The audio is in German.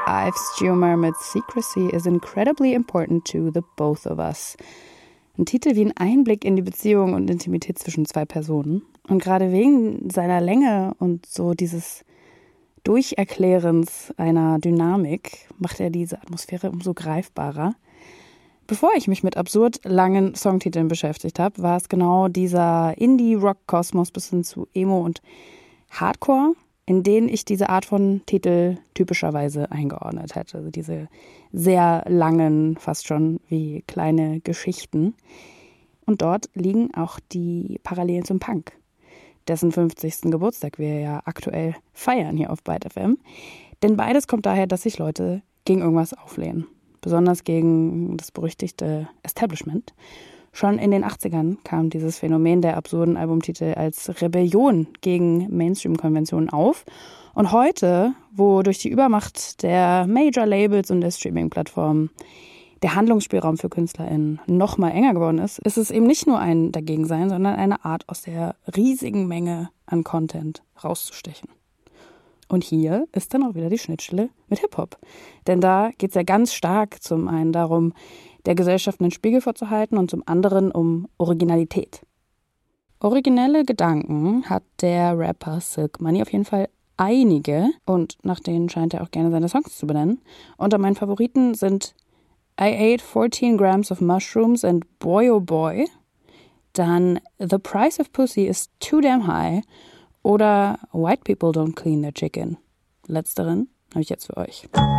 Ives Gilmore mit Secrecy is incredibly important to the both of us. Ein Titel wie ein Einblick in die Beziehung und Intimität zwischen zwei Personen. Und gerade wegen seiner Länge und so dieses Durcherklärens einer Dynamik macht er diese Atmosphäre umso greifbarer. Bevor ich mich mit absurd langen Songtiteln beschäftigt habe, war es genau dieser Indie-Rock-Kosmos bis hin zu Emo und Hardcore, in denen ich diese Art von Titel typischerweise eingeordnet hätte. Also diese sehr langen, fast schon wie kleine Geschichten. Und dort liegen auch die Parallelen zum Punk, dessen 50. Geburtstag wir ja aktuell feiern hier auf Byte FM. Denn beides kommt daher, dass sich Leute gegen irgendwas auflehnen. Besonders gegen das berüchtigte Establishment. Schon in den 80ern kam dieses Phänomen der absurden Albumtitel als Rebellion gegen Mainstream-Konventionen auf. Und heute, wo durch die Übermacht der Major-Labels und der Streaming-Plattformen der Handlungsspielraum für KünstlerInnen noch mal enger geworden ist, ist es eben nicht nur ein Dagegensein, sondern eine Art, aus der riesigen Menge an Content rauszustechen. Und hier ist dann auch wieder die Schnittstelle mit Hip-Hop. Denn da geht es ja ganz stark zum einen darum, der Gesellschaft einen Spiegel vorzuhalten und zum anderen um Originalität. Originelle Gedanken hat der Rapper Silk Money auf jeden Fall einige und nach denen scheint er auch gerne seine Songs zu benennen. Unter meinen Favoriten sind I ate 14 grams of mushrooms and boy oh boy, dann The price of pussy is too damn high oder White people don't clean their chicken. Letzteren habe ich jetzt für euch.